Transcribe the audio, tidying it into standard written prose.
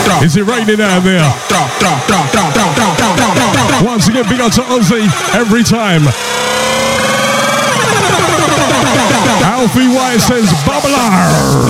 Is it raining out there? Once again, big up to Ozzy every time. Alfie White says, Bubbler.